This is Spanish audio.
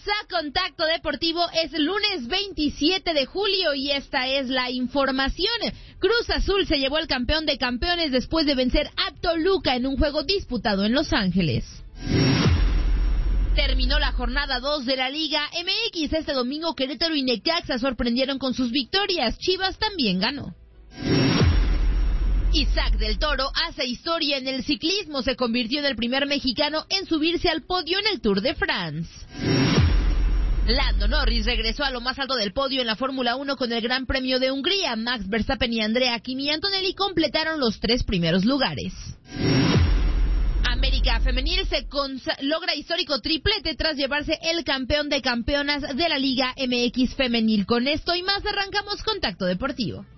a Contacto Deportivo. Es lunes 27 de julio y esta es la información. Cruz Azul se llevó el campeón de campeones después de vencer a Toluca en un juego disputado en Los Ángeles. Terminó la jornada 2 de la Liga MX. Este domingo Querétaro y Necaxa sorprendieron con sus victorias. Chivas también ganó. Isaac del Toro hace historia en el ciclismo. Se convirtió en el primer mexicano en subirse al podio en el Tour de France. Lando Norris regresó a lo más alto del podio en la Fórmula 1 con el Gran Premio de Hungría. Max Verstappen y Andrea Kimi Antonelli completaron los 3 primeros lugares. América Femenil logra histórico triplete tras llevarse el campeón de campeonas de la Liga MX Femenil. Con esto y más arrancamos Contacto Deportivo.